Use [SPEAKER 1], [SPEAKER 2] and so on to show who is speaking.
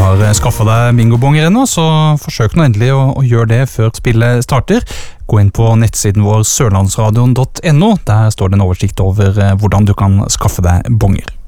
[SPEAKER 1] har skaffet deg bingobonger ennå, så forsøk nå endelig å gjøre det før spillet starter. Gå inn på nettsiden vår sørlandsradion.no, der står det en oversikt over hvordan du kan skaffe deg bonger.